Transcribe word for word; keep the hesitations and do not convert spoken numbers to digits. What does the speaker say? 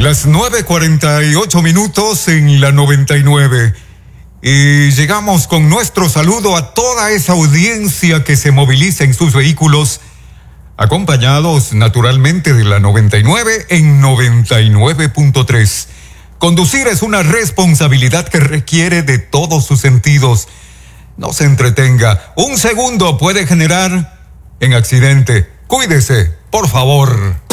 Las nueve cuarenta y ocho minutos en la noventa y nueve. Y llegamos con nuestro saludo a toda esa audiencia que se moviliza en sus vehículos, acompañados naturalmente de la noventa y nueve en noventa y nueve punto tres. Conducir es una responsabilidad que requiere de todos sus sentidos. No se entretenga. Un segundo puede generar en accidente. Cuídese, por favor.